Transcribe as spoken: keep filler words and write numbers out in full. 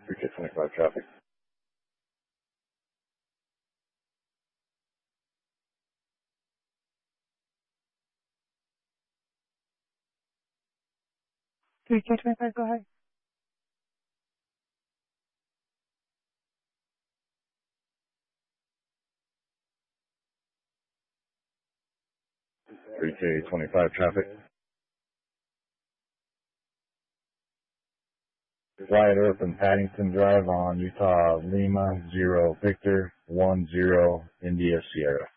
three K twenty-five traffic. three K twenty-five, go ahead. three K twenty-five traffic. Wyatt Earp and Paddington Drive on Utah Lima, zero Victor, one zero India Sierra.